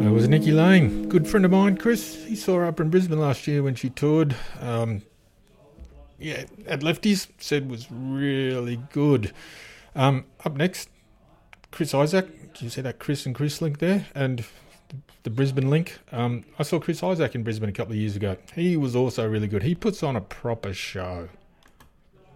That was Nikki Lane, good friend of mine, Chris. He saw her up in Brisbane last year when she toured. At Lefties, said was really good. Up next, Chris Isaak. Do you see that Chris and Chris link there? And the Brisbane link. I saw Chris Isaak in Brisbane a couple of years ago. He was also really good. He puts on a proper show.